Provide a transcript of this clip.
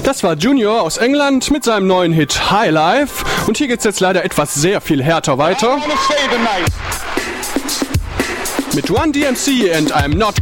Das war Junior aus England mit seinem neuen Hit High Life. Und hier geht's jetzt leider etwas sehr viel härter weiter. Mit Run DMC and I'm Not